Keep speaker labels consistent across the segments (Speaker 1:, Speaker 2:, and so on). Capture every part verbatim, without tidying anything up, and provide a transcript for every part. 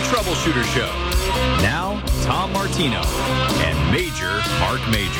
Speaker 1: Troubleshooter Show. Now, Tom Martino and Major Mark Major.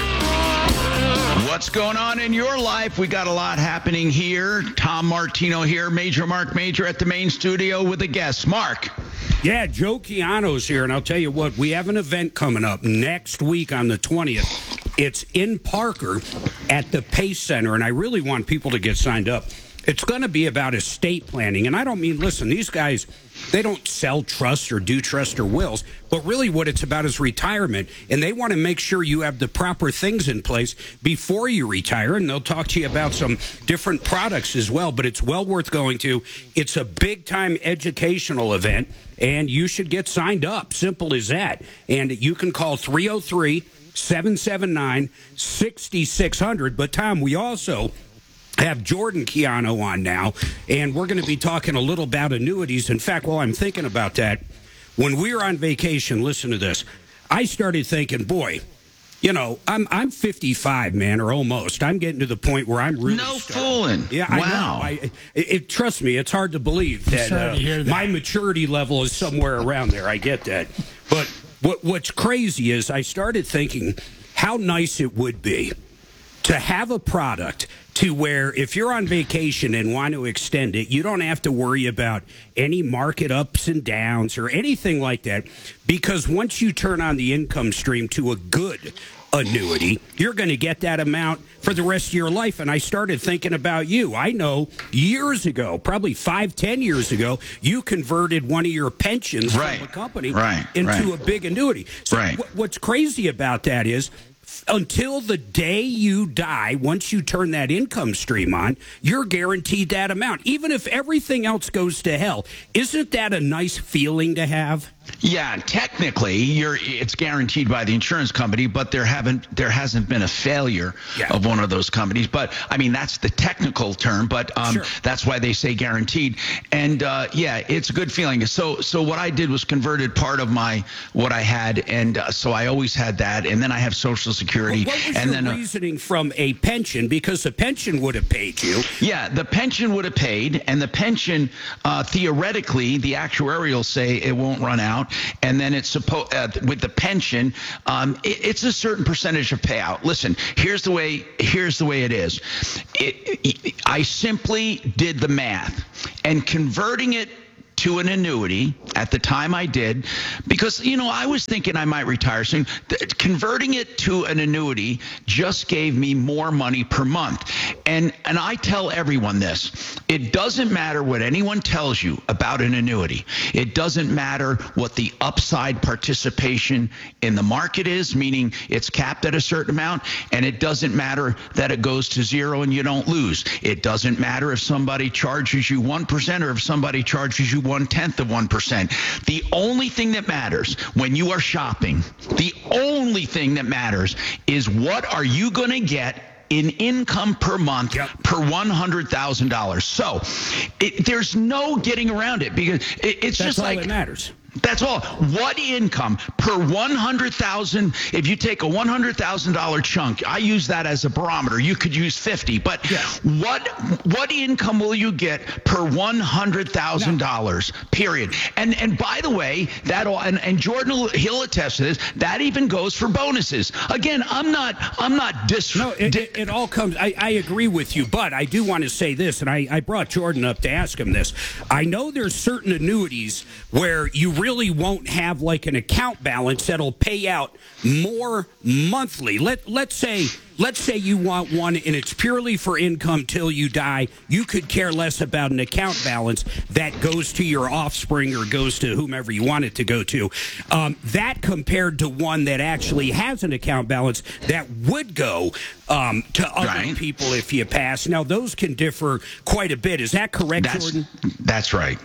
Speaker 2: What's going on in your life? We got a lot happening here. Tom Martino here, Major Mark Major at the main studio with a guest. Mark.
Speaker 3: Yeah, Joe Keano's here, and I'll tell you what, we have an event coming up next week on the twentieth. It's in Parker at the Pace Center, and I really want people to get signed up. It's going to be about estate planning, and I don't mean, listen, these guys, they don't sell trusts or do trust or wills, but really what it's about is retirement, and they want to make sure you have the proper things in place before you retire, and they'll talk to you about some different products as well, but it's well worth going to. It's a big-time educational event, and you should get signed up. Simple as that. And you can call three oh three, seven seven nine, six six zero zero, but Tom, we also have Jordan Keano on now, and we're going to be talking a little about annuities. In fact, while I'm thinking about that, when we were on vacation, listen to this, I started thinking, boy, you know, I'm I'm fifty-five, man, or almost. I'm getting to the point where I'm really
Speaker 2: No
Speaker 3: starting.
Speaker 2: fooling.
Speaker 3: Yeah, I
Speaker 2: wow.
Speaker 3: know. I, it, it, trust me, it's hard to believe that, uh,
Speaker 4: that
Speaker 3: my maturity level is somewhere around there. I get that. But what what's crazy is I started thinking how nice it would be to have a product to where if you're on vacation and want to extend it, you don't have to worry about any market ups and downs or anything like that, because once you turn on the income stream to a good annuity, you're going to get that amount for the rest of your life. And I started thinking about you. I know years ago, probably five, ten years ago, you converted one of your pensions
Speaker 2: right.
Speaker 3: from a company
Speaker 2: right.
Speaker 3: into
Speaker 2: right.
Speaker 3: a big annuity. So
Speaker 2: right.
Speaker 3: w- what's crazy about that is, until the day you die, once you turn that income stream on, you're guaranteed that amount. Even if everything else goes to hell, isn't that a nice feeling to have?
Speaker 2: Yeah, technically, you're it's guaranteed by the insurance company, but there haven't there hasn't been a failure
Speaker 3: yeah.
Speaker 2: of one of those companies. But I mean, that's the technical term, but um,
Speaker 3: sure.
Speaker 2: that's why they say guaranteed. And uh, yeah, it's a good feeling. So so what I did was converted part of my what I had, and uh, so I always had that, and then I have Social Security.
Speaker 3: Well, what was
Speaker 2: and
Speaker 3: your
Speaker 2: then, uh,
Speaker 3: reasoning from a pension? Because the pension would have paid you.
Speaker 2: Yeah, the pension would have paid, and the pension uh, theoretically, the actuarials say it won't run out. And then it's supposed uh, with the pension, um, it, it's a certain percentage of payout. Listen, here's the way. Here's the way it is. It, it, I simply did the math, and converting it to an annuity at the time I did, because, you know, I was thinking I might retire soon. Th- converting it to an annuity just gave me more money per month. And and I tell everyone this. It doesn't matter what anyone tells you about an annuity. It doesn't matter what the upside participation in the market is, meaning it's capped at a certain amount, and it doesn't matter that it goes to zero and you don't lose. It doesn't matter if somebody charges you one percent or if somebody charges you one-tenth of one percent. The only thing that matters when you are shopping, the only thing that matters is what are you going to get in income per month
Speaker 3: yep.
Speaker 2: per one hundred thousand dollars. So it, there's no getting around it, because it, it's
Speaker 3: That's
Speaker 2: just
Speaker 3: all
Speaker 2: like
Speaker 3: that matters.
Speaker 2: That's all. What income per one hundred thousand? If you take a one hundred thousand dollar chunk, I use that as a barometer. You could use fifty, but
Speaker 3: yeah.
Speaker 2: what what income will you get per one hundred thousand dollars? Period. And and by the way, that all, and, and Jordan he'll attest to this. That even goes for bonuses. Again, I'm not I'm not dis.
Speaker 3: No, it,
Speaker 2: di-
Speaker 3: it, it all comes. I, I agree with you, but I do want to say this, and I, I brought Jordan up to ask him this. I know there's certain annuities where you really won't have like an account balance that'll pay out more monthly. Let let's say let's say you want one and it's purely for income till you die. You could care less about an account balance that goes to your offspring or goes to whomever you want it to go to. Um, that compared to one that actually has an account balance that would go um, to other
Speaker 2: right.
Speaker 3: people if you pass. Now those can differ quite a bit. Is that correct,
Speaker 2: that's,
Speaker 3: Jordan?
Speaker 2: That's right.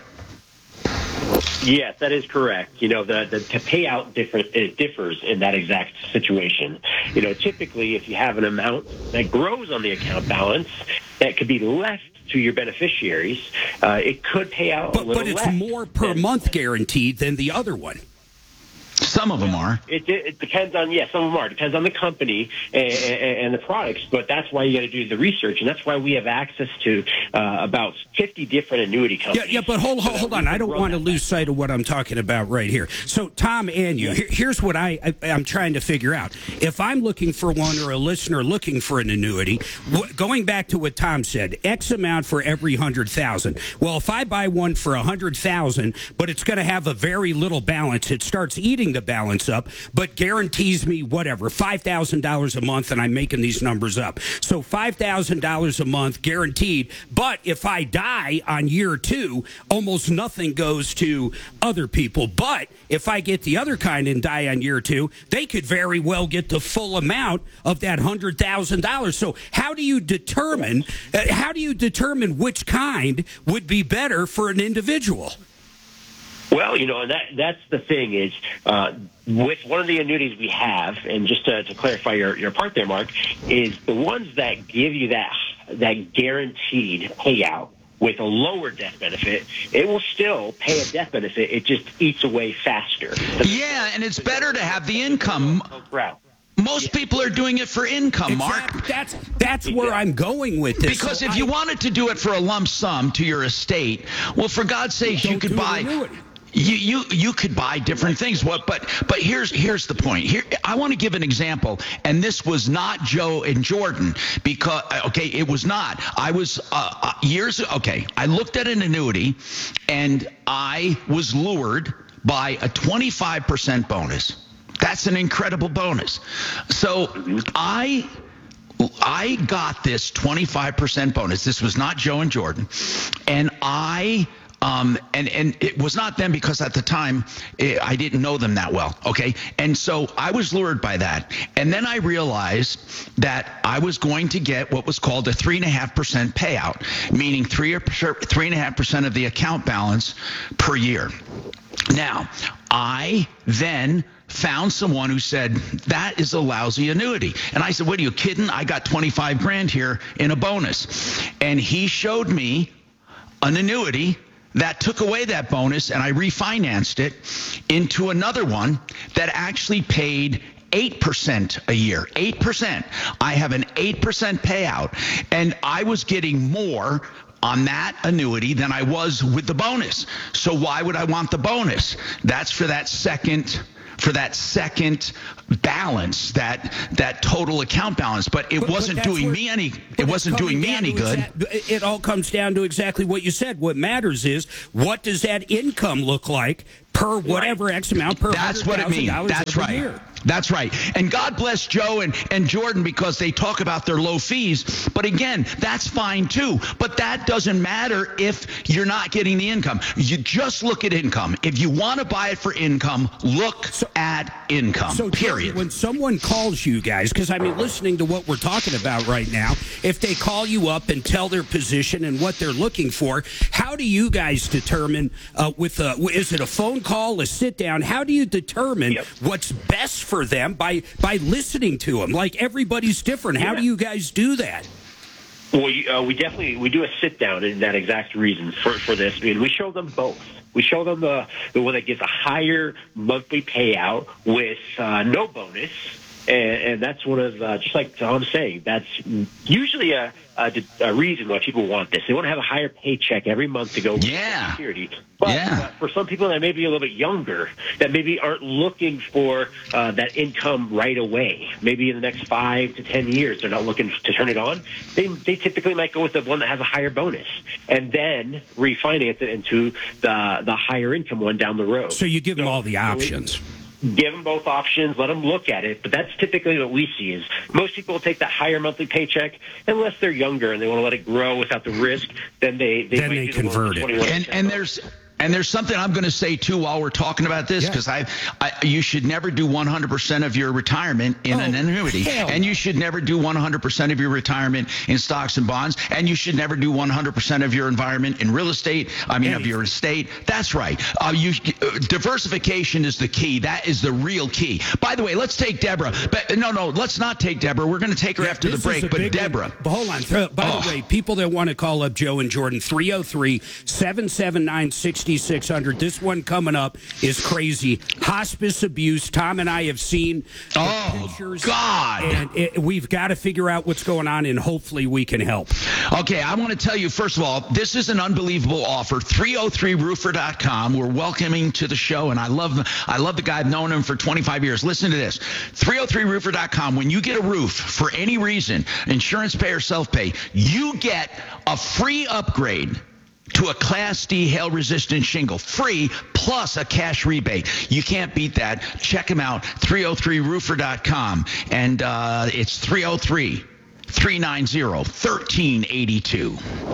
Speaker 5: Yes, that is correct. You know, the, the, the payout different, it differs in that exact situation. You know, typically if you have an amount that grows on the account balance that could be left to your beneficiaries, uh, it could pay out
Speaker 3: but,
Speaker 5: a little
Speaker 3: But it's
Speaker 5: less
Speaker 3: more per
Speaker 5: than,
Speaker 3: month guaranteed than the other one.
Speaker 2: Some of them are.
Speaker 5: It, it, it depends on, yeah, some of them are. It depends on the company and, and, and the products, but that's why you got to do the research, and that's why we have access to uh, about fifty different annuity companies.
Speaker 3: Yeah, yeah, but hold, hold, hold on. I don't want to lose sight of what I'm talking about right here. So, Tom and you, here, here's what I, I, I'm trying to figure out. If I'm looking for one or a listener looking for an annuity, w- going back to what Tom said, X amount for every one hundred thousand. Well, if I buy one for one hundred thousand, but it's going to have a very little balance, it starts eating the balance up, but guarantees me whatever, five thousand dollars a month, and I'm making these numbers up. So five thousand dollars a month guaranteed, but if I die on year two, almost nothing goes to other people. But if I get the other kind and die on year two, they could very well get the full amount of that one hundred thousand dollars. So how do you determine, uh, how do you determine which kind would be better for an individual?
Speaker 5: Well, you know, that that's the thing is uh, with one of the annuities we have, and just to, to clarify your, your part there, Mark, is the ones that give you that that guaranteed payout with a lower death benefit, it will still pay a death benefit. It just eats away faster.
Speaker 2: Yeah, and it's better to have the income. Most yeah. people are doing it for income,
Speaker 3: exactly.
Speaker 2: Mark.
Speaker 3: That's that's where I'm going with this.
Speaker 2: Because
Speaker 3: so
Speaker 2: if
Speaker 3: I,
Speaker 2: you wanted to do it for a lump sum to your estate, well, for God's sakes, you could buy. You, you you could buy different things. What? But but here's here's the point. Here I want to give an example, and this was not Joe and Jordan because okay, it was not. I was uh, uh, years okay. I looked at an annuity, and I was lured by a twenty-five percent bonus. That's an incredible bonus. So I. I got this twenty-five percent bonus. This was not Joe and Jordan, and I. Um, and, and it was not them because at the time it, I didn't know them that well. Okay. And so I was lured by that. And then I realized that I was going to get what was called a three and a half percent payout, meaning three or three and a half percent of the account balance per year. Now, I then found someone who said, that is a lousy annuity. And I said, what are you kidding? I got twenty-five grand here in a bonus. And he showed me an annuity that took away that bonus, and I refinanced it into another one that actually paid eight percent a year. eight percent. I have an eight percent payout, and I was getting more on that annuity than I was with the bonus. So why would I want the bonus? That's for that second for that second balance, that that total account balance. But it
Speaker 3: but,
Speaker 2: wasn't
Speaker 3: but
Speaker 2: doing
Speaker 3: where,
Speaker 2: me any it wasn't doing me any good.
Speaker 3: Exa- it all comes down to exactly what you said. What matters is, what does that income look like per whatever right. X amount per
Speaker 2: That's what it means. That's right.
Speaker 3: Year.
Speaker 2: That's right. And God bless Joe and, and Jordan because they talk about their low fees. But again, that's fine too. But that doesn't matter if you're not getting the income. You just look at income. If you want to buy it for income, look so, at income,
Speaker 3: so
Speaker 2: period.
Speaker 3: When someone calls you guys, because I mean, listening to what we're talking about right now, if they call you up and tell their position and what they're looking for, how do you guys determine uh, with a, is it a phone call, a sit down? How do you determine yep. what's best for them by by listening to them? Like, everybody's different. How yeah. do you guys do that?
Speaker 5: Well, uh, we definitely we do a sit down in that exact reason for for this. I mean, we show them both. We show them the the one that gives a higher monthly payout with uh, no bonus. And, and that's one of, uh, just like Tom's saying, that's usually a, a, a reason why people want this. They want to have a higher paycheck every month to go with
Speaker 2: yeah.
Speaker 5: security. But
Speaker 2: yeah.
Speaker 5: uh, for some people that may be a little bit younger, that maybe aren't looking for uh, that income right away, maybe in the next five to ten years, they're not looking to turn it on, they, they typically might go with the one that has a higher bonus and then refinance it into the, the higher income one down the road.
Speaker 3: So you give them all the options.
Speaker 5: So give them both options, let them look at it, but that's typically what we see is most people will take that higher monthly paycheck unless they're younger and they want to let it grow without the risk, then they, they,
Speaker 3: then
Speaker 5: might
Speaker 3: they
Speaker 5: do
Speaker 3: convert
Speaker 5: the
Speaker 3: it.
Speaker 2: And, and there's And there's something I'm going to say, too, while we're talking about this, because yeah. I, I, you should never do one hundred percent of your retirement in oh, an annuity.
Speaker 3: Hell.
Speaker 2: And you should never do one hundred percent of your retirement in stocks and bonds. And you should never do one hundred percent of your environment in real estate. I mean, Anything. of your estate. That's right. Uh, you, uh, diversification is the key. That is the real key. By the way, let's take Deborah. But, no, no, let's not take Deborah. We're going to take her
Speaker 3: yeah,
Speaker 2: after the break. But Deborah.
Speaker 3: But hold on. By oh. the way, people that want to call up Joe and Jordan, three oh three, seven seven nine, six sixty-six hundred. This one coming up is crazy. Hospice abuse. Tom and I have seen
Speaker 2: oh,
Speaker 3: pictures.
Speaker 2: God.
Speaker 3: And it, we've got to figure out what's going on, and hopefully we can help.
Speaker 2: Okay, I want to tell you, first of all, this is an unbelievable offer. three oh three roofer dot com. We're welcoming to the show, and I love I love the guy. I've known him for twenty-five years. Listen to this. three oh three roofer dot com. When you get a roof for any reason, insurance pay or self-pay, you get a free upgrade to a Class D hail-resistant shingle. Free, plus a cash rebate. You can't beat that. Check them out, three oh three roofer dot com. And uh, it's three oh three, three nine zero, one three eight two.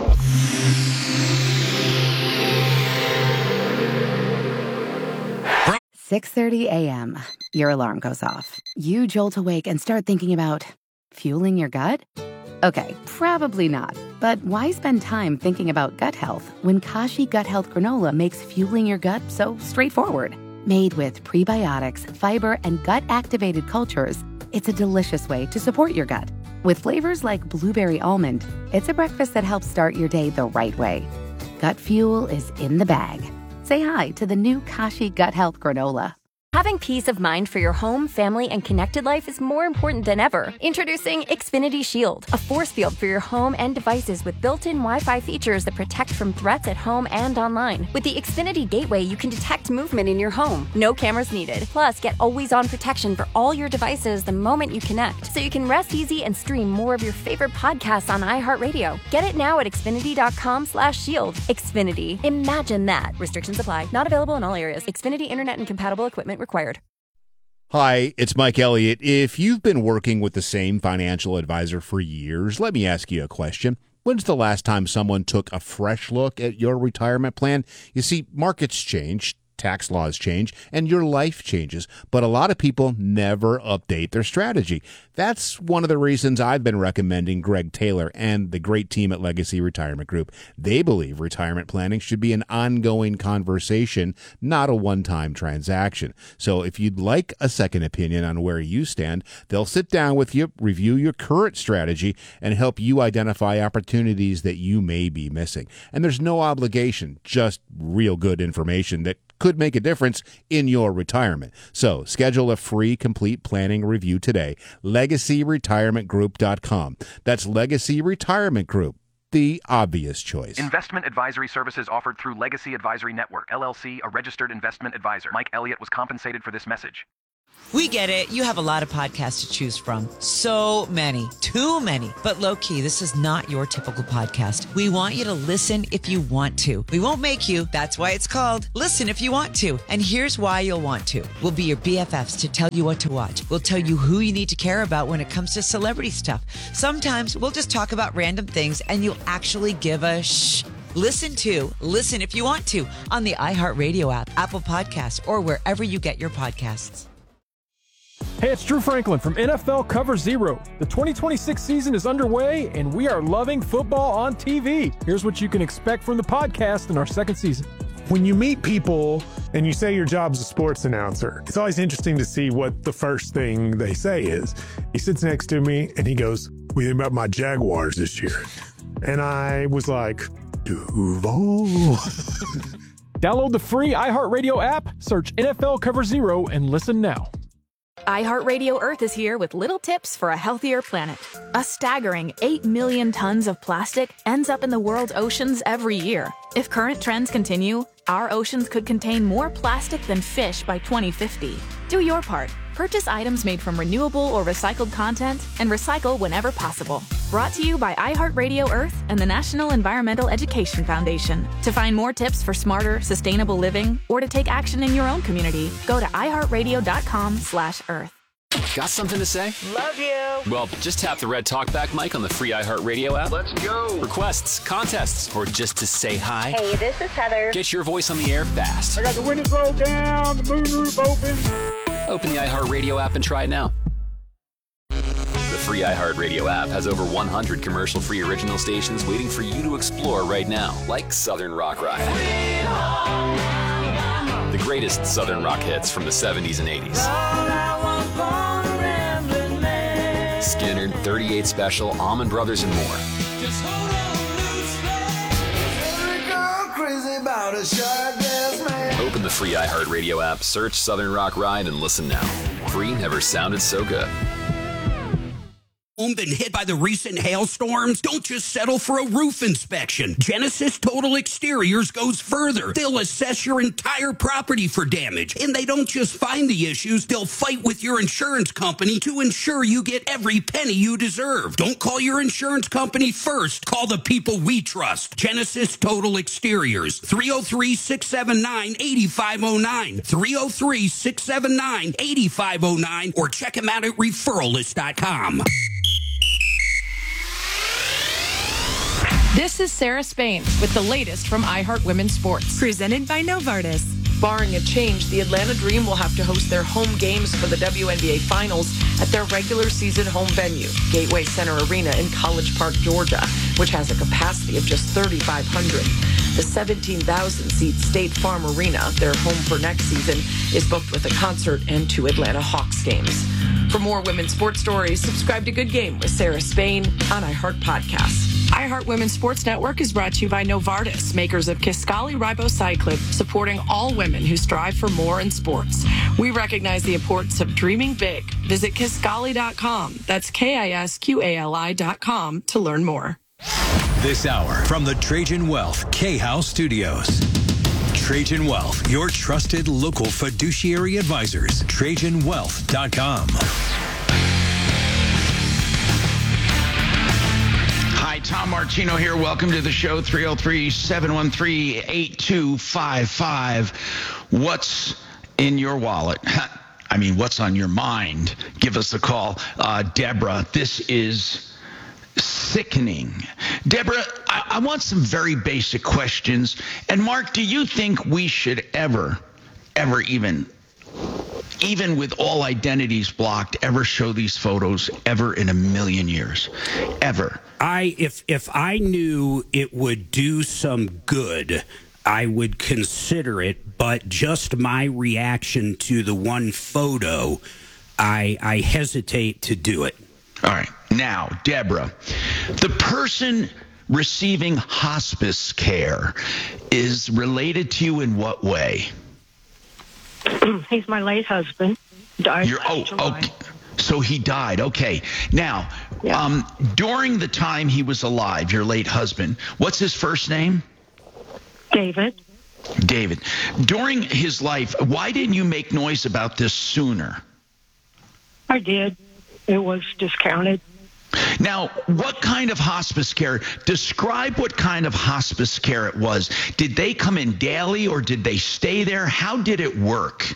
Speaker 4: six thirty a.m. Your alarm goes off. You jolt awake and start thinking about fueling your gut? Okay, probably not. But why spend time thinking about gut health when Kashi Gut Health Granola makes fueling your gut so straightforward? Made with prebiotics, fiber, and gut-activated cultures, it's a delicious way to support your gut. With flavors like blueberry almond, it's a breakfast that helps start your day the right way. Gut fuel is in the bag. Say hi to the new Kashi Gut Health Granola.
Speaker 6: Having peace of mind for your home, family, and connected life is more important than ever. Introducing Xfinity Shield, a force field for your home and devices with built-in Wi-Fi features that protect from threats at home and online. With the Xfinity Gateway, you can detect movement in your home. No cameras needed. Plus, get always-on protection for all your devices the moment you connect, so you can rest easy and stream more of your favorite podcasts on iHeartRadio. Get it now at Xfinity.com slash shield. Xfinity. Imagine that. Restrictions apply. Not available in all areas. Xfinity Internet and compatible equipment required.
Speaker 7: Hi, it's Mike Elliott. If you've been working with the same financial advisor for years, let me ask you a question. When's the last time someone took a fresh look at your retirement plan? You see, markets change, tax laws change, and your life changes, but a lot of people never update their strategy. That's one of the reasons I've been recommending Greg Taylor and the great team at Legacy Retirement Group. They believe retirement planning should be an ongoing conversation, not a one-time transaction. So if you'd like a second opinion on where you stand, they'll sit down with you, review your current strategy, and help you identify opportunities that you may be missing. And there's no obligation, just real good information that could make a difference in your retirement. So schedule a free complete planning review today. legacy retirement group dot com. That's Legacy Retirement Group, the obvious choice.
Speaker 8: Investment advisory services offered through Legacy Advisory Network, L L C, a registered investment advisor. Mike Elliott was compensated for this message.
Speaker 9: We get it. You have a lot of podcasts to choose from. So many. Too many. But low-key, this is not your typical podcast. We want you to listen if you want to. We won't make you. That's why it's called Listen If You Want To. And here's why you'll want to. We'll be your B F Fs to tell you what to watch. We'll tell you who you need to care about when it comes to celebrity stuff. Sometimes we'll just talk about random things and you'll actually give a shh. Listen to Listen If You Want To on the iHeartRadio app, Apple Podcasts, or wherever you get your podcasts.
Speaker 10: Hey, it's Drew Franklin from N F L Cover Zero. The twenty twenty-six season is underway, and we are loving football on T V. Here's what you can expect from the podcast in our second season.
Speaker 11: When you meet people and you say your job's a sports announcer, it's always interesting to see what the first thing they say is. He sits next to me, and he goes, "What do you think about my Jaguars this year?" And I was like, Duval.
Speaker 10: Download the free iHeartRadio app, search N F L Cover Zero, and listen now.
Speaker 12: iHeartRadio Earth is here with little tips for a healthier planet. A staggering eight million tons of plastic ends up in the world's oceans every year. If current trends continue, our oceans could contain more plastic than fish by twenty fifty. Do your part. Purchase items made from renewable or recycled content and recycle whenever possible. Brought to you by iHeartRadio Earth and the National Environmental Education Foundation. To find more tips for smarter, sustainable living or to take action in your own community, go to iHeartRadio.com slash Earth.
Speaker 13: Got something to say?
Speaker 14: Love you.
Speaker 13: Well, just tap the red talkback mic on the free iHeartRadio app.
Speaker 14: Let's go.
Speaker 13: Requests, contests, or just to say hi.
Speaker 14: Hey, this is Heather.
Speaker 13: Get your voice on the air fast.
Speaker 15: I got the windows rolled down, the moonroof open.
Speaker 13: Open the iHeartRadio app and try it now. The free iHeartRadio app has over one hundred commercial-free original stations waiting for you to explore right now, like Southern Rock Ride. The greatest Southern rock hits from the seventies and eighties. Skinner, thirty-eight Special, Allman Brothers, and more. Open the free iHeartRadio app, search Southern Rock Ride, and listen now. Free never sounded so good.
Speaker 3: Home been hit by the recent hailstorms? Don't just settle for a roof inspection. Genesis Total Exteriors goes further. They'll assess your entire property for damage. And they don't just find the issues, they'll fight with your insurance company to ensure you get every penny you deserve. Don't call your insurance company first. Call the people we trust. Genesis Total Exteriors. three oh three, six seven nine, eight five oh nine. three oh three, six seven nine, eight five oh nine. Or check them out at referral list dot com.
Speaker 14: This is Sarah Spain with the latest from iHeart Women's Sports.
Speaker 16: Presented by Novartis.
Speaker 14: Barring a change, the Atlanta Dream will have to host their home games for the W N B A Finals at their regular season home venue, Gateway Center Arena in College Park, Georgia, which has a capacity of just thirty-five hundred. The seventeen thousand seat State Farm Arena, their home for next season, is booked with a concert and two Atlanta Hawks games. For more women's sports stories, subscribe to Good Game with Sarah Spain on iHeart Podcasts. iHeart Women's Sports Network is brought to you by Novartis, makers of Kisqali Ribociclib, supporting all women who strive for more in sports. We recognize the importance of dreaming big. Visit Kisqali dot com. That's K I S Q A L I dot com to learn more.
Speaker 17: This hour from the Trajan Wealth K-House Studios. Trajan Wealth, your trusted local fiduciary advisors. Trajan Wealth dot com.
Speaker 2: Hi, Tom Martino here. Welcome to the show. three oh three, seven one three, eight two five five. What's in your wallet? I mean, what's on your mind? Give us a call. Uh, Deborah, this is sickening. Deborah, I, I want some very basic questions. And Mark, do you think we should ever, ever even, even with all identities blocked, ever show these photos ever in a million years? Ever?
Speaker 3: I if if I knew it would do some good, I would consider it, but just my reaction to the one photo, I I hesitate to do it.
Speaker 2: All right. Now, Deborah, the person receiving hospice care is related to you in what way?
Speaker 18: He's my late husband. Died
Speaker 2: You're, oh,
Speaker 18: July.
Speaker 2: okay. So he died. Okay. Now,
Speaker 18: Yeah.
Speaker 2: um, during the time he was alive, your late husband, what's his first name?
Speaker 18: David.
Speaker 2: David. During his life, why didn't you make noise about this sooner?
Speaker 18: I did. It was discounted.
Speaker 2: Now, what kind of hospice care? Describe what kind of hospice care it was. Did they come in daily or did they stay there? How did it work?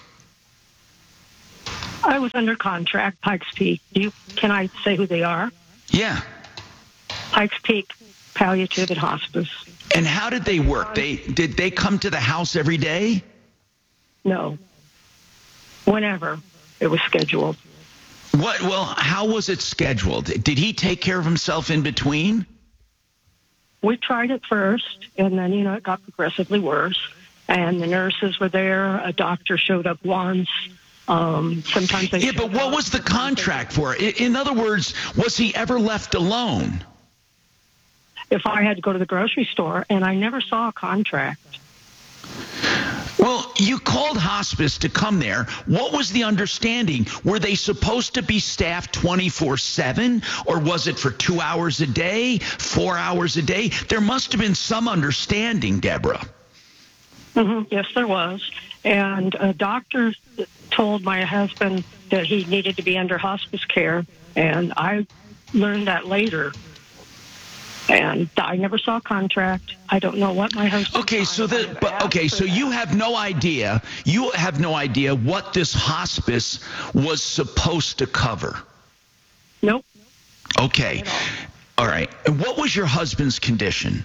Speaker 18: I was under contract, Pikes Peak. Do you, can I say who they are?
Speaker 2: Yeah.
Speaker 18: Pikes Peak Palliative and Hospice.
Speaker 2: And how did they work? They did they come to the house every day?
Speaker 18: No. Whenever it was scheduled.
Speaker 2: What? Well, how was it scheduled? Did he take care of himself in between?
Speaker 18: We tried it first, and then, you know, it got progressively worse. And the nurses were there. A doctor showed up once. Um, sometimes they
Speaker 2: Yeah, but what was the contract for? In, in other words, was he ever left alone?
Speaker 18: If I had to go to the grocery store, and I never saw a contract.
Speaker 2: Well, you called hospice to come there. What was the understanding? Were they supposed to be staffed twenty-four seven, or was it for two hours a day, four hours a day? There must have been some understanding, Deborah.
Speaker 18: Mm-hmm. Yes, there was. And a doctor told my husband that he needed to be under hospice care, and I learned that later. And I never saw a contract. I don't know what my husband.
Speaker 2: Okay, so the but okay, so you have no idea. You have no idea what this hospice was supposed to cover.
Speaker 18: Nope.
Speaker 2: Okay. All right. And what was your husband's condition?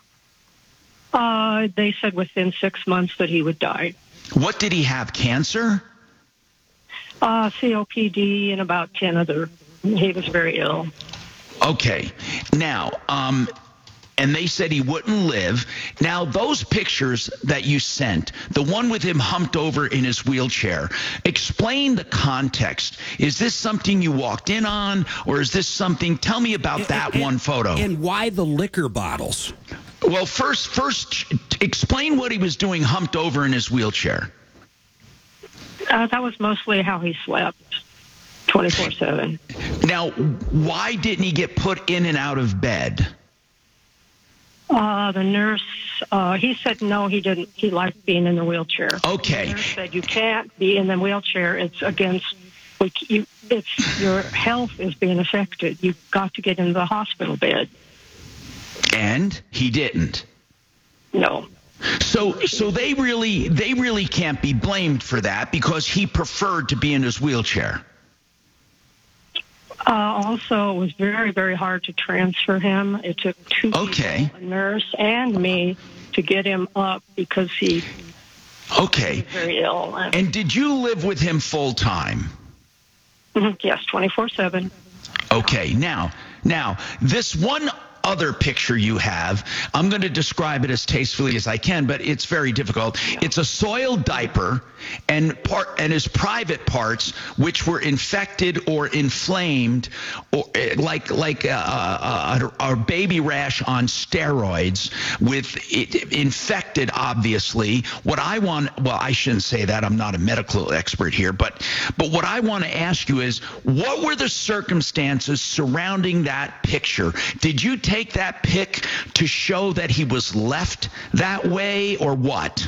Speaker 18: Uh, they said within six months that he would die.
Speaker 2: What did he have? Cancer?
Speaker 18: Uh, C O P D and about ten other. He was very ill.
Speaker 2: Okay. Now, um, and they said he wouldn't live. Now, those pictures that you sent, the one with him humped over in his wheelchair, explain the context. Is this something you walked in on, or is this something? Tell me about that
Speaker 3: and,
Speaker 2: one photo.
Speaker 3: And why the liquor bottles?
Speaker 2: Well, first, first, explain what he was doing humped over in his wheelchair.
Speaker 18: Uh, that was mostly how he slept, twenty-four seven.
Speaker 2: Now, why didn't he get put in and out of bed?
Speaker 18: Uh, the nurse, uh, he said no, he didn't. He liked being in the wheelchair.
Speaker 2: Okay.
Speaker 18: The nurse said you can't be in the wheelchair. It's against, you, it's your health is being affected. You've got to get into the hospital bed.
Speaker 2: And he didn't.
Speaker 18: No.
Speaker 2: So, so they really, they really can't be blamed for that because he preferred to be in his wheelchair.
Speaker 18: Uh, also, it was very, very hard to transfer him. It took two
Speaker 2: okay.
Speaker 18: people, a nurse and me, to get him up because he
Speaker 2: okay.
Speaker 18: was very ill.
Speaker 2: And did you live with him full time?
Speaker 18: Mm-hmm. Yes, twenty-four seven.
Speaker 2: Okay. Now, now, this one other picture you have, I'm going to describe it as tastefully as I can, but it's very difficult. It's a soiled diaper and part and his private parts, which were infected or inflamed, or like like a, a, a, a baby rash on steroids, with it infected. Obviously, what I want, well, I shouldn't say that. I'm not a medical expert here, but but what I want to ask you is, what were the circumstances surrounding that picture? Did you take take that pic to show that he was left that way, or what?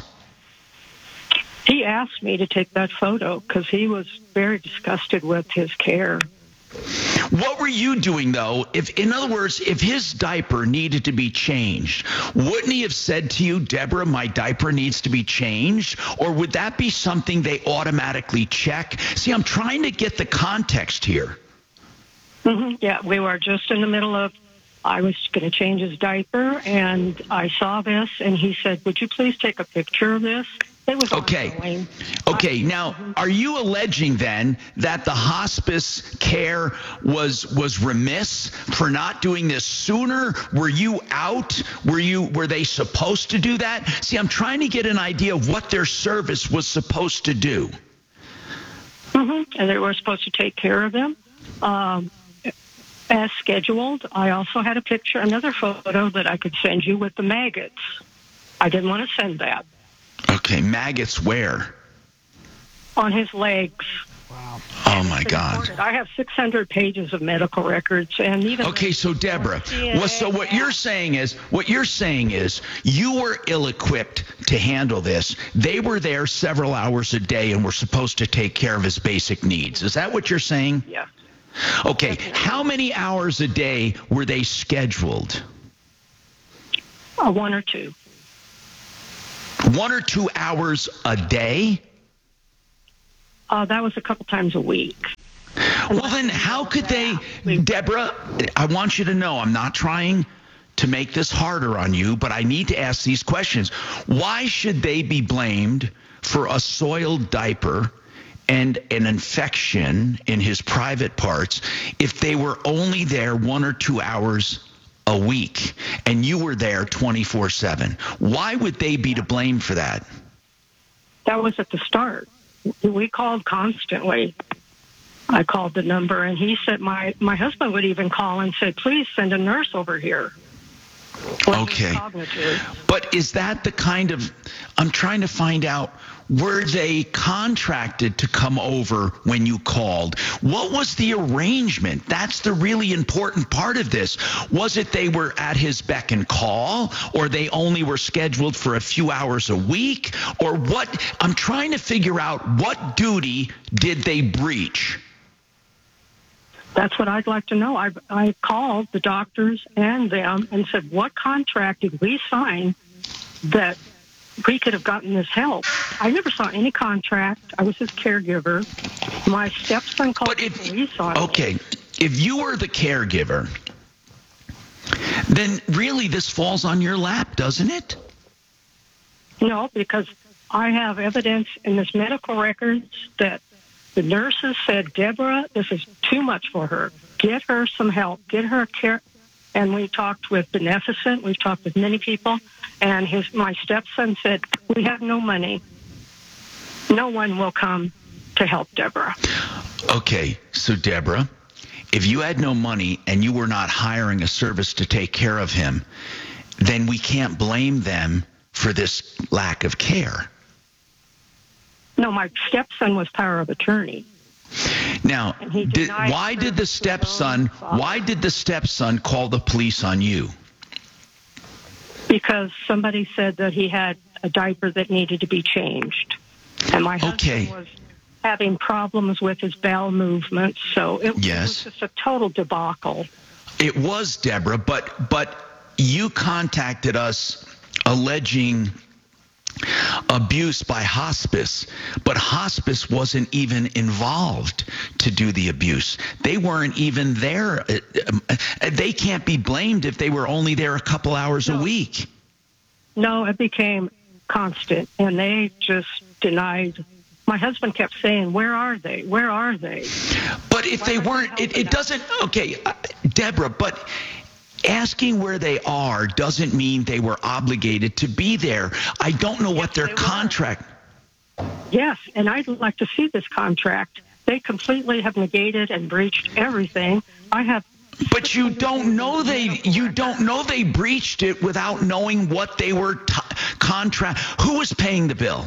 Speaker 18: He asked me to take that photo because he was very disgusted with his care.
Speaker 2: What were you doing, though? If, in other words, if his diaper needed to be changed, wouldn't he have said to you, Deborah, my diaper needs to be changed? Or would that be something they automatically check? See, I'm trying to get the context here.
Speaker 18: Mm-hmm. Yeah, we were just in the middle of, I was going to change his diaper, and I saw this, and he said, would you please take a picture of this? It was
Speaker 2: okay.
Speaker 18: ongoing.
Speaker 2: Okay. Now, are you alleging then that the hospice care was was remiss for not doing this sooner? Were you out? Were you were they supposed to do that? See, I'm trying to get an idea of what their service was supposed to do.
Speaker 18: Mm-hmm. And they were supposed to take care of them. Um, as scheduled. I also had a picture, another photo that I could send you with the maggots. I didn't want to send that.
Speaker 2: Okay, maggots where?
Speaker 18: On his legs.
Speaker 2: Wow. Oh, my God.
Speaker 18: Recorded. I have six hundred pages of medical records, and even...
Speaker 2: Okay, so Deborah, well, so what you're saying is, what you're saying is, you were ill-equipped to handle this. They were there several hours a day and were supposed to take care of his basic needs. Is that what you're saying?
Speaker 18: Yeah.
Speaker 2: Okay, how many hours a day were they scheduled?
Speaker 18: Uh, one or two.
Speaker 2: One or two hours a day?
Speaker 18: Uh, that was a couple times a week.
Speaker 2: Well, then how could they, Deborah, I want you to know, I'm not trying to make this harder on you, but I need to ask these questions. Why should they be blamed for a soiled diaper and an infection in his private parts if they were only there one or two hours a week and you were there twenty-four seven? Why would they be to blame for that?
Speaker 18: That was at the start. We called constantly. I called the number, and he said my, my husband would even call and say, please send a nurse over here.
Speaker 2: Okay. But is that the kind of, I'm trying to find out, were they contracted to come over when you called? What was the arrangement? That's the really important part of this. Was it they were at his beck and call, or they only were scheduled for a few hours a week? Or what? I'm trying to figure out, what duty did they breach?
Speaker 18: That's what I'd like to know. I, I called the doctors and them and said, what contract did we sign that we could have gotten this help? I never saw any contract. I was his caregiver. My stepson called the police on
Speaker 2: Okay, if you were the caregiver, then really this falls on your lap, doesn't it?
Speaker 18: No, because I have evidence in this medical records that the nurses said, Deborah, this is too much for her. Get her some help. Get her care. And we talked with Beneficent. We've talked with many people. And his my stepson said, we have no money. No one will come to help Deborah.
Speaker 2: Okay, so Deborah, if you had no money and you were not hiring a service to take care of him, then we can't blame them for this lack of care.
Speaker 18: No, my stepson was power of attorney.
Speaker 2: Now, did, why did the stepson? Why did the stepson call the police on you?
Speaker 18: Because somebody said that he had a diaper that needed to be changed, and my husband
Speaker 2: okay.
Speaker 18: was having problems with his bowel movements. So it,
Speaker 2: yes.
Speaker 18: it was just a total debacle.
Speaker 2: It was, Deborah, but but you contacted us alleging abuse by hospice, but hospice wasn't even involved to do the abuse. They weren't even there. They can't be blamed if they were only there a couple hours
Speaker 18: no.
Speaker 2: a week.
Speaker 18: No, it became constant, and they just denied. My husband kept saying, where are they? Where are they?
Speaker 2: But if they weren't, it, it doesn't, okay, uh, Deborah, but asking where they are doesn't mean they were obligated to be there. I don't know what their contract.
Speaker 18: Yes, and I'd like to see this contract. They completely have negated and breached everything. I have.
Speaker 2: But you don't know they you don't know they breached it without knowing what they were t- contract. Who was paying the bill?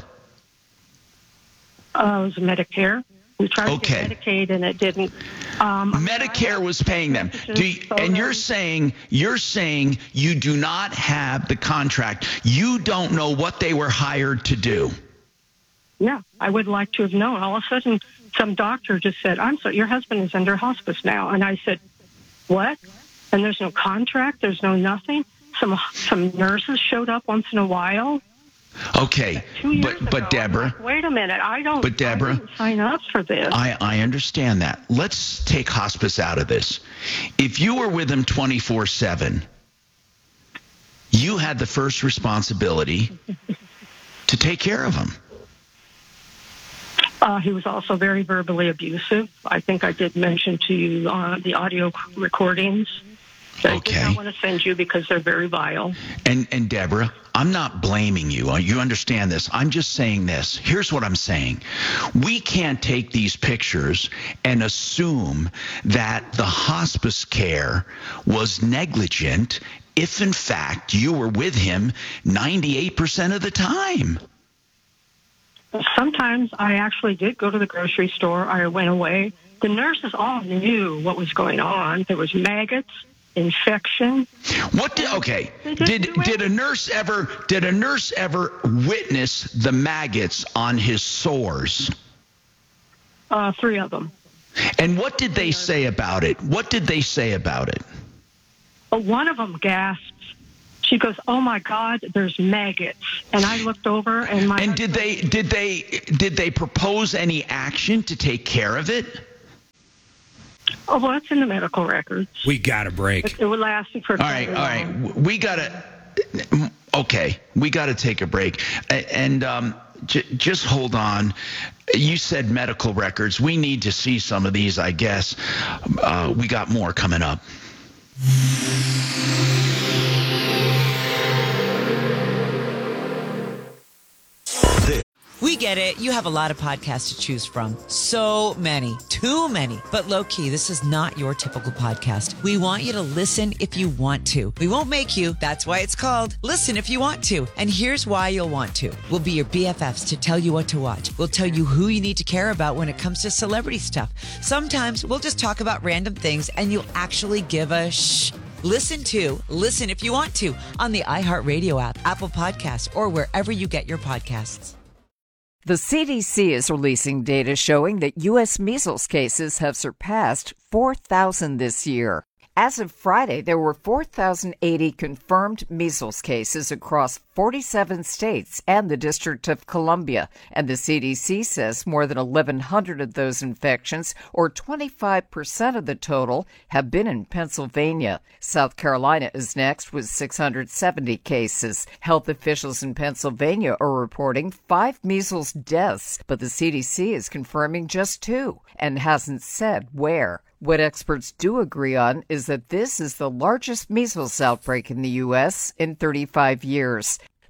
Speaker 18: Uh, it was Medicare. We tried
Speaker 2: okay.
Speaker 18: to get Medicaid, and it didn't. Um,
Speaker 2: Medicare was paying them. Do you, and you're saying you're saying you do not have the contract. You don't know what they were hired to do.
Speaker 18: Yeah, I would like to have known. All of a sudden, some doctor just said, "I'm sorry, your husband is under hospice now," and I said, "What?" And there's no contract. There's no nothing. Some some nurses showed up once in a while.
Speaker 2: Okay, but but
Speaker 18: ago,
Speaker 2: Deborah.
Speaker 18: Like, wait a minute, I don't.
Speaker 2: But Deborah,
Speaker 18: I didn't sign up for this.
Speaker 2: I I understand that. Let's take hospice out of this. If you were with him twenty-four seven, you had the first responsibility to take care of him.
Speaker 18: Uh, he was also very verbally abusive. I think I did mention to you uh, the audio recordings. That
Speaker 2: okay.
Speaker 18: I did not want to send you because they're very vile.
Speaker 2: And and Deborah, I'm not blaming you. You understand this. I'm just saying this. Here's what I'm saying. We can't take these pictures and assume that the hospice care was negligent if, in fact, you were with him ninety-eight percent of the time.
Speaker 18: Sometimes I actually did go to the grocery store. I went away. The nurses all knew what was going on. There was maggots. Infection.
Speaker 2: What did okay? Did did a nurse ever did a nurse ever witness the maggots on his sores?
Speaker 18: Uh, three of them.
Speaker 2: And what did they say about it? What did they say about it?
Speaker 18: Uh, one of them gasped. She goes, "Oh my God, there's maggots!" And I looked over, and my
Speaker 2: and did they did they did they propose any action to take care of it?
Speaker 18: Oh, well, it's in the medical records.
Speaker 3: We got a break.
Speaker 18: It, it would last for.
Speaker 2: All right, all right. We got to. Okay, we got to take a break, and um, j- just hold on. You said medical records. We need to see some of these, I guess. Uh, we got more coming up.
Speaker 9: We get it. You have a lot of podcasts to choose from. So many. Too many. But low key, this is not your typical podcast. We want you to listen if you want to. We won't make you. That's why it's called Listen If You Want To. And here's why you'll want to. We'll be your B F Fs to tell you what to watch. We'll tell you who you need to care about when it comes to celebrity stuff. Sometimes we'll just talk about random things and you'll actually give a shh. Listen to Listen If You Want To on the iHeartRadio app, Apple Podcasts, or wherever you get your podcasts.
Speaker 16: The C D C is releasing data showing that U S measles cases have surpassed four thousand this year. As of Friday, there were four thousand eighty confirmed measles cases across forty-seven states and the District of Columbia, and the C D C says more than eleven hundred of those infections, or twenty-five percent of the total, have been in Pennsylvania. South Carolina is next with six hundred seventy cases. Health officials in Pennsylvania are reporting five measles deaths, but the C D C is confirming just two and hasn't said where. What experts do agree on is that this is the largest measles outbreak in the U S in thirty-five years.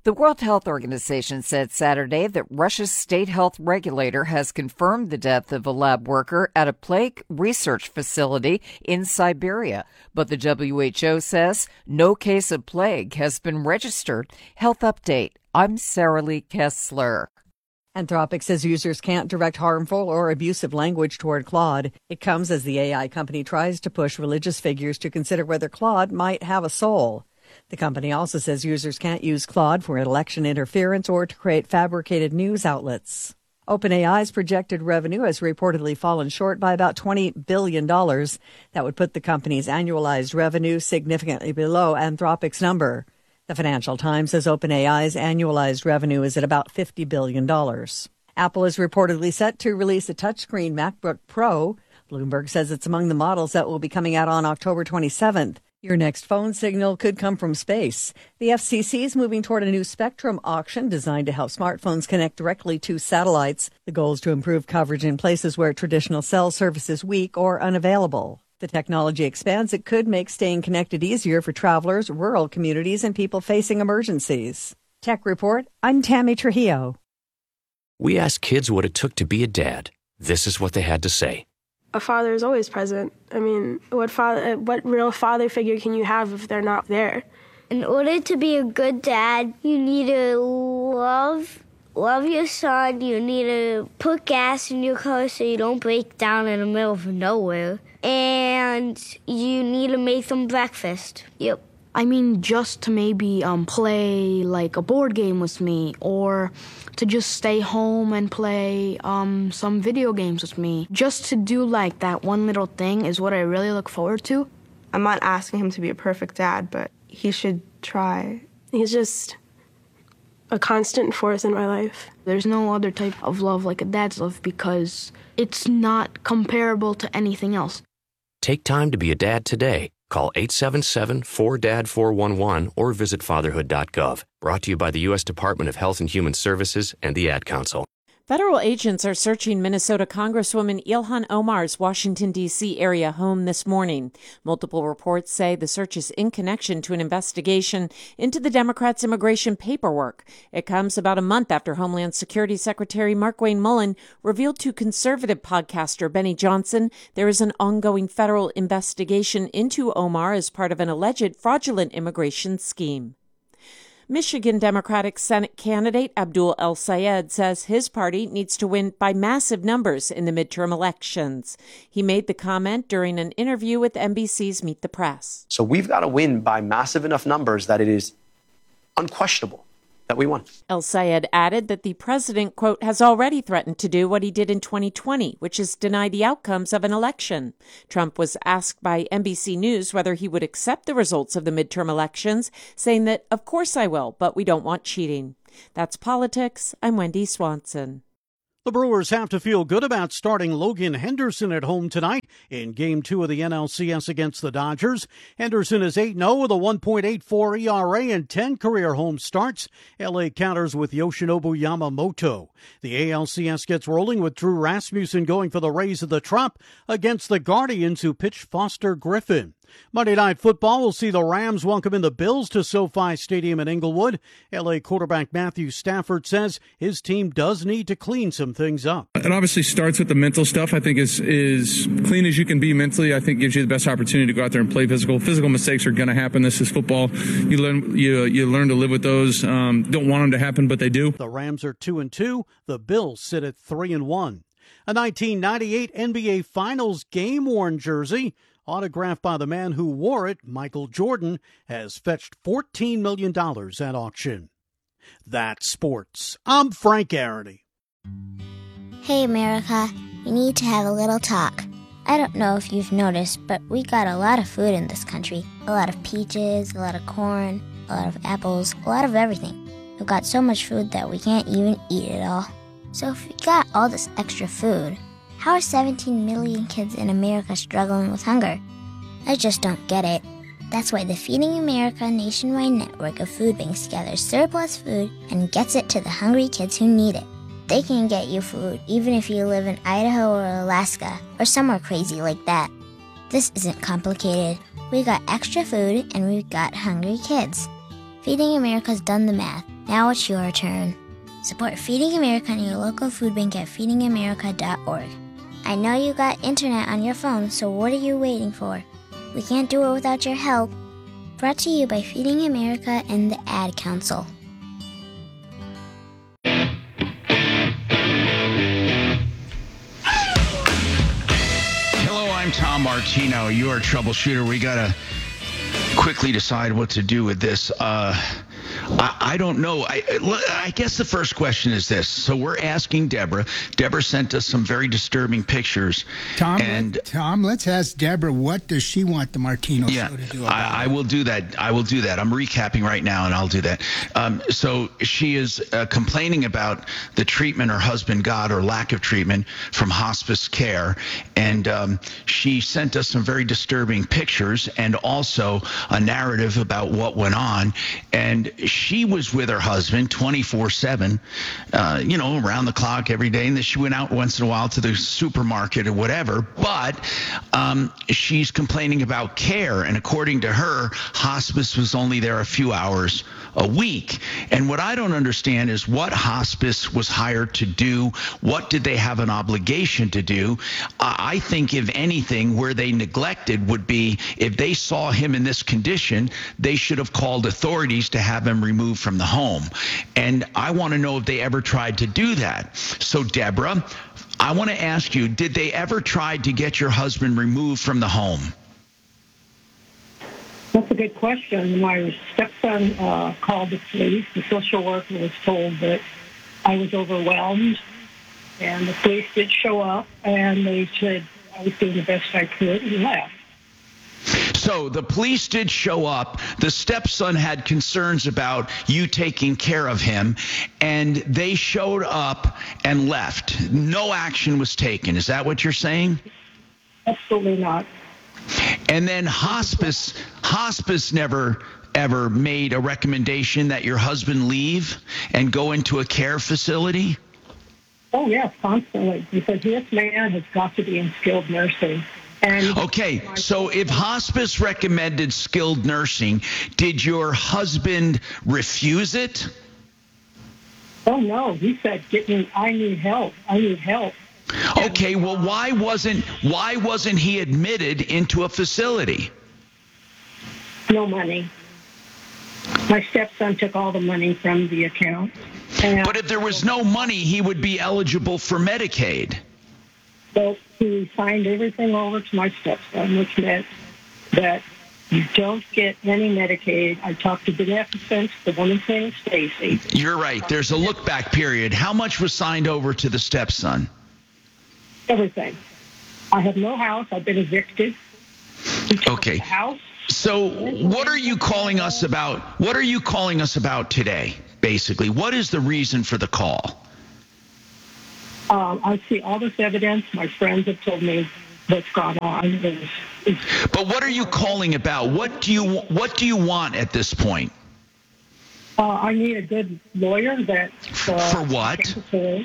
Speaker 16: The World Health Organization said Saturday that Russia's state health regulator has confirmed the death of a lab worker at a plague research facility in Siberia. But the W H O says no case of plague has been registered. Health Update. I'm Sarah Lee Kessler.
Speaker 19: Anthropic says users can't direct harmful or abusive language toward Claude. It comes as the A I company tries to push religious figures to consider whether Claude might have a soul. The company also says users can't use Claude for election interference or to create fabricated news outlets. OpenAI's projected revenue has reportedly fallen short by about twenty billion dollars. That would put the company's annualized revenue significantly below Anthropic's number. The Financial Times says OpenAI's annualized revenue is at about fifty billion dollars. Apple is reportedly set to release a touchscreen MacBook Pro. Bloomberg says it's among the models that will be coming out on October twenty-seventh. Your next phone signal could come from space. The F C C is moving toward a new spectrum auction designed to help smartphones connect directly to satellites. The goal is to improve coverage in places where traditional cell service is weak or unavailable. The technology expands. It could make staying connected easier for travelers, rural communities, and people facing emergencies. Tech Report, I'm Tammy Trujillo.
Speaker 20: We asked kids what it took to be a dad. This is what they had to say.
Speaker 21: A father is always present. I mean, what father, what real father figure can you have if they're not there?
Speaker 22: In order to be a good dad, you need to love, love your son. You need to put gas in your car so you don't break down in the middle of nowhere. And you need to make them breakfast. Yep.
Speaker 23: I mean, just to maybe um, play like a board game with me, or to just stay home and play um, some video games with me. Just to do like that one little thing is what I really look forward to.
Speaker 24: I'm not asking him to be a perfect dad, but he should try.
Speaker 21: He's just a constant force in my life.
Speaker 23: There's no other type of love like a dad's love because it's not comparable to anything else.
Speaker 20: Take time to be a dad today. Call eight seven seven, four D A D, four one one or visit fatherhood dot gov. Brought to you by the U S Department of Health and Human Services and the Ad Council.
Speaker 25: Federal agents are searching Minnesota Congresswoman Ilhan Omar's Washington, D C area home this morning. Multiple reports say the search is in connection to an investigation into the Democrats' immigration paperwork. It comes about a month after Homeland Security Secretary Markwayne Mullin revealed to conservative podcaster Benny Johnson there is an ongoing federal investigation into Omar as part of an alleged fraudulent immigration scheme. Michigan Democratic Senate candidate Abdul El-Sayed says his party needs to win by massive numbers in the midterm elections. He made the comment during an interview with N B C's Meet the Press.
Speaker 26: So we've got to win by massive enough numbers that it is unquestionable that we won.
Speaker 25: El-Sayed added that the president, quote, has already threatened to do what he did in twenty twenty, which is deny the outcomes of an election. Trump was asked by N B C News whether he would accept the results of the midterm elections, saying that, of course I will, but we don't want cheating. That's politics. I'm Wendy Swanson.
Speaker 27: The Brewers have to feel good about starting Logan Henderson at home tonight in Game two of the N L C S against the Dodgers. Henderson is eight and oh with a one point eight four E R A and ten career home starts. L A counters with Yoshinobu Yamamoto. The A L C S gets rolling with Drew Rasmussen going for the Rays of the Trop against the Guardians, who pitch Foster Griffin. Monday Night Football will see the Rams welcome in the Bills to SoFi Stadium in Inglewood. L A quarterback Matthew Stafford says his team does need to clean some things up.
Speaker 28: It obviously starts with the mental stuff. I think is is clean as you can be mentally. I think gives you the best opportunity to go out there and play physical. Physical mistakes are going to happen. This is football. You learn you you learn to live with those. Um, don't want them to happen, but they do.
Speaker 27: The Rams are two and two. The Bills sit at three and one. A nineteen ninety-eight N B A Finals game-worn jersey, autographed by the man who wore it, Michael Jordan, has fetched fourteen million dollars at auction. That's sports. I'm Frank Arity.
Speaker 22: Hey, America. We need to have a little talk. I don't know if you've noticed, but we got a lot of food in this country. A lot of peaches, a lot of corn, a lot of apples, a lot of everything. We've got so much food that we can't even eat it all. So if we got all this extra food, how are seventeen million kids in America struggling with hunger? I just don't get it. That's why the Feeding America nationwide network of food banks gathers surplus food and gets it to the hungry kids who need it. They can get you food even if you live in Idaho or Alaska or somewhere crazy like that. This isn't complicated. We got extra food and we've got hungry kids. Feeding America's done the math. Now it's your turn. Support Feeding America and your local food bank at feeding america dot org. I know you got internet on your phone, so what are you waiting for? We can't do it without your help. Brought to you by Feeding America and the Ad Council.
Speaker 2: Hello, I'm Tom Martino. You're a troubleshooter. We got to quickly decide what to do with this. Uh, I, I don't know. I, I guess the first question is this. So we're asking Deborah. Deborah sent us some very disturbing pictures.
Speaker 1: Tom,
Speaker 2: and
Speaker 1: Tom, let's ask Deborah, what does she want the Martino
Speaker 2: yeah,
Speaker 1: show to do about
Speaker 2: I, I
Speaker 1: it?
Speaker 2: will do that. I will do that. I'm recapping right now, and I'll do that. Um, so she is uh, complaining about the treatment her husband got, or lack of treatment, from hospice care. And um, she sent us some very disturbing pictures and also a narrative about what went on. And she was with her husband twenty-four seven, uh, you know, around the clock every day. And then she went out once in a while to the supermarket or whatever. But um, she's complaining about care. And according to her, hospice was only there a few hours a week. And what I don't understand is what hospice was hired to do. What did they have an obligation to do? Uh, I think, if anything, where they neglected would be if they saw him in this condition, they should have called authorities to have him removed from the home. And I want to know if they ever tried to do that. So, Deborah, I want to ask you, did they ever try to get your husband removed from the home?
Speaker 18: That's a good question. My stepson uh, called the police. The social worker was told that I was overwhelmed, and the police did show up, and they said I was doing the best I could and left.
Speaker 2: So the police did show up. The stepson had concerns about you taking care of him, and they showed up and left. No action was taken. Is that what you're saying?
Speaker 18: Absolutely not.
Speaker 2: And then hospice, hospice never ever made a recommendation that your husband leave and go into a care facility?
Speaker 18: Oh, yes, constantly, because this man has got to be in skilled nursing. And
Speaker 2: okay, so if hospice recommended skilled nursing, did your husband refuse it?
Speaker 18: Oh, no. He said, Get me, I need help. I need help.
Speaker 2: Okay, well, why wasn't why wasn't he admitted into a facility?
Speaker 18: No money. My stepson took all the money from the account. And
Speaker 2: but if there was no money, he would be eligible for Medicaid.
Speaker 18: So he signed everything over to my stepson, which meant that you don't get any Medicaid. I talked to beneficence, the woman's name is Stacy.
Speaker 2: You're right. There's a look-back period. How much was signed over to the stepson?
Speaker 18: Everything. I have no house. I've been evicted.
Speaker 2: Okay.
Speaker 18: House.
Speaker 2: So what are you calling us about? What are you calling us about today, basically? What is the reason for the call?
Speaker 18: Um, I see all this evidence. My friends have told me what's gone on. It's, it's,
Speaker 2: but what are you calling about? What do you What do you want at this point?
Speaker 18: Uh, I need a good lawyer that. Uh,
Speaker 2: for what?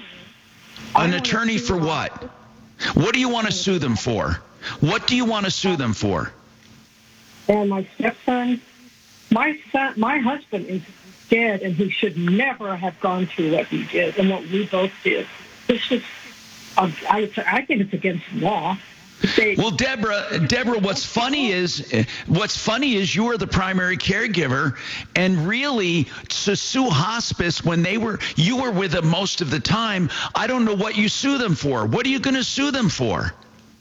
Speaker 2: An attorney for what? What do you want to sue them for? What do you want to sue them for?
Speaker 18: And my stepson, my son, my husband is dead, and he should never have gone through what he did and what we both did. This is, uh, I, I think it's against the law. They,
Speaker 2: well, Deborah, Deborah, what's funny is, what's funny is you are the primary caregiver, and really to sue hospice when they were, you were with them most of the time. I don't know what you sue them for. What are you going to sue them for?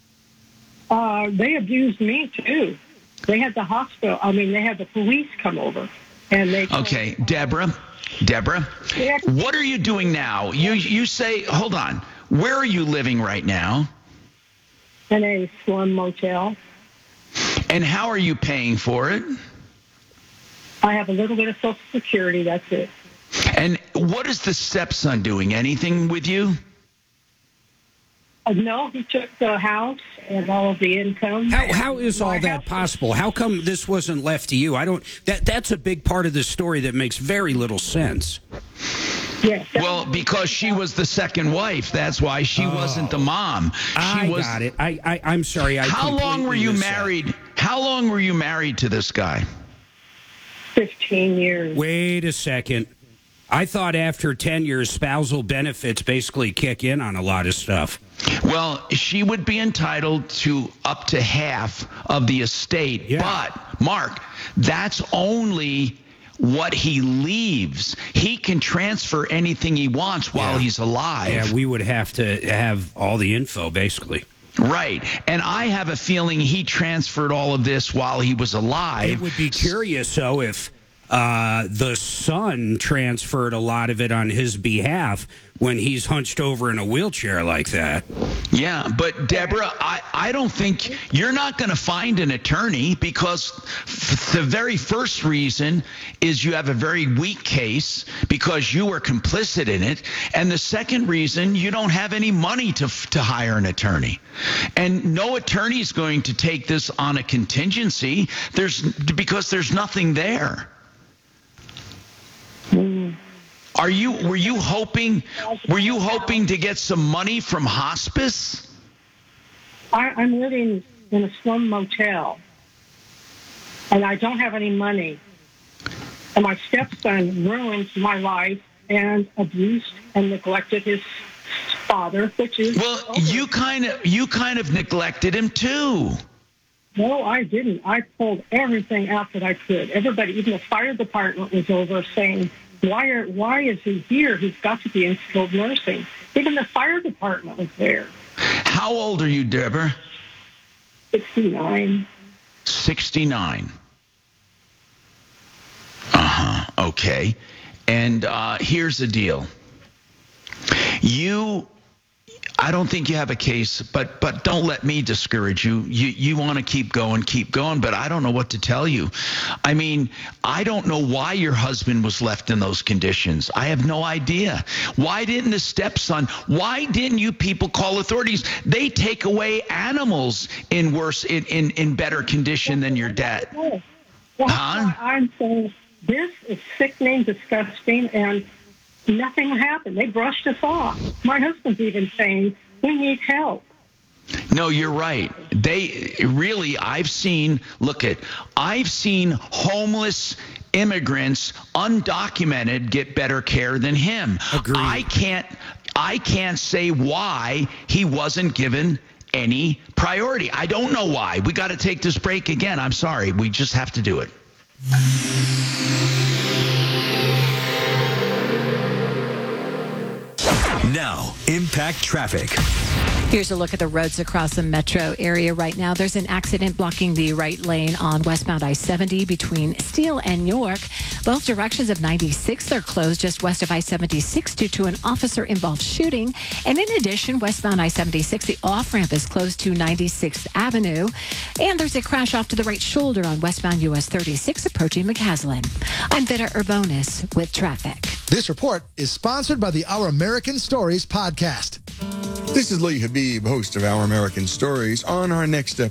Speaker 18: Uh, they abused me too. They had the hospital. I mean, they had the police come over, and they.
Speaker 2: Okay, Deborah, Deborah, what are you doing now? You you say, hold on. Where are you living right now?
Speaker 18: In a slum motel.
Speaker 2: And how are you paying for it?
Speaker 18: I have a little bit of Social Security, that's it.
Speaker 2: And what is the stepson doing? Anything with you?
Speaker 18: Uh, no, he took the house and all of the income.
Speaker 3: How how is all that possible? How come this wasn't left to you? I don't. That that's a big part of the story that makes very little sense.
Speaker 18: Yes.
Speaker 2: Well, because she was the second wife. That's why she oh, wasn't the mom. She
Speaker 3: I
Speaker 2: was,
Speaker 3: got it. I, I I'm sorry. I
Speaker 2: how long were you married? That. How long were you married to this guy?
Speaker 18: Fifteen years.
Speaker 3: Wait a second. I thought after ten years, spousal benefits basically kick in on a lot of stuff.
Speaker 2: Well, she would be entitled to up to half of the estate. Yeah. But, Mark, that's only what he leaves. He can transfer anything he wants while
Speaker 3: yeah.
Speaker 2: he's alive.
Speaker 3: Yeah, we would have to have all the info, basically.
Speaker 2: Right. And I have a feeling he transferred all of this while he was alive.
Speaker 3: It would be curious, though, if uh, the son transferred a lot of it on his behalf when he's hunched over in a wheelchair like that.
Speaker 2: Yeah, but Deborah, I, I don't think you're not going to find an attorney because f- the very first reason is you have a very weak case because you were complicit in it. And the second reason, you don't have any money to to hire an attorney. And no attorney is going to take this on a contingency There's because there's nothing there.
Speaker 18: Mm.
Speaker 2: Are you were you hoping were you hoping to get some money from hospice?
Speaker 18: I, I'm living in a slum motel, and I don't have any money. And my stepson ruined my life and abused and neglected his father, which is
Speaker 2: well.
Speaker 18: over.
Speaker 2: You kind of you kind of neglected him too.
Speaker 18: No, I didn't. I pulled everything out that I could. Everybody, even the fire department, was over saying, Why are, why is he here? He's got to be in skilled nursing. Even the fire department was there.
Speaker 2: How old are you, Deborah?
Speaker 18: sixty-nine.
Speaker 2: sixty-nine. Uh-huh. Okay. And uh, here's the deal. You... I don't think you have a case, but but don't let me discourage you. You you want to keep going, keep going, but I don't know what to tell you. I mean, I don't know why your husband was left in those conditions. I have no idea. Why didn't the stepson, why didn't you people call authorities? They take away animals in worse, in, in, in better condition than your dad.
Speaker 18: Well,
Speaker 2: huh?
Speaker 18: I'm saying this is sickening, disgusting, and nothing happened. They brushed us off. My husband's even saying, we need help.
Speaker 2: No, you're right. They really, I've seen, look at, I've seen homeless immigrants, undocumented, get better care than him.
Speaker 3: Agreed.
Speaker 2: I can't, I can't say why he wasn't given any priority. I don't know why. We got to take this break again. I'm sorry. We just have to do it.
Speaker 17: Now, Impact Traffic.
Speaker 4: Here's a look at the roads across the metro area right now. There's an accident blocking the right lane on westbound I seventy between Steele and York. Both directions of ninety-six are closed just west of I seventy-six due to an officer-involved shooting. And in addition, westbound I seventy-six, the off-ramp is closed to ninety-sixth Avenue. And there's a crash off to the right shoulder on westbound U S thirty-six approaching McCaslin. I'm Vita Urbonis with traffic.
Speaker 5: This report is sponsored by the Our American Stories podcast.
Speaker 6: This is Lee Habib, host of Our American Stories. On our next episode,